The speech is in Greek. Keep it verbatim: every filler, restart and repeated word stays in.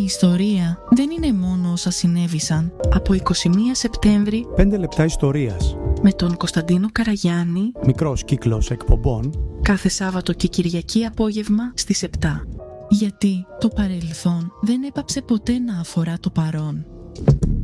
ιστορία δεν είναι μόνο όσα συνέβησαν. Από εικοστή πρώτη Σεπτέμβρη, πέντε λεπτά ιστορίας. Με τον Κωνσταντίνο Καραγιάννη, Μικρός κύκλος εκπομπών. Κάθε Σάββατο και Κυριακή απόγευμα στις επτά. Γιατί το παρελθόν δεν έπαψε ποτέ να αφορά το παρόν.